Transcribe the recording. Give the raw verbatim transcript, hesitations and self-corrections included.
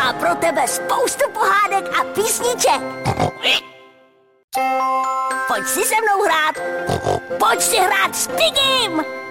má pro tebe spoustu pohádek a písniček. Pojď si se mnou hrát. Pojď si hrát s Pigim.